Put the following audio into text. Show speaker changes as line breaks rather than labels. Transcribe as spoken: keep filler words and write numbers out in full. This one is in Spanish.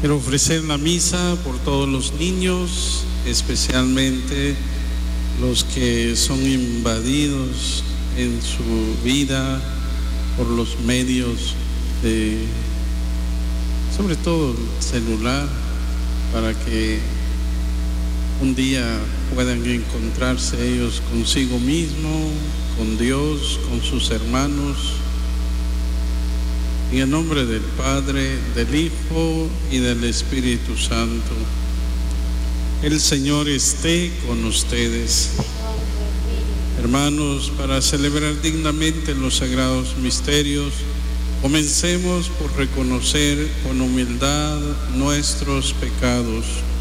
Quiero ofrecer la misa por todos los niños, especialmente los que son invadidos en su vida por los medios de, sobre todo el celular, para que un día puedan encontrarse ellos consigo mismo, con Dios, con sus hermanos. En el nombre del Padre, del Hijo y del Espíritu Santo. El Señor esté con ustedes. Hermanos, para celebrar dignamente los sagrados misterios, comencemos por reconocer con humildad nuestros pecados.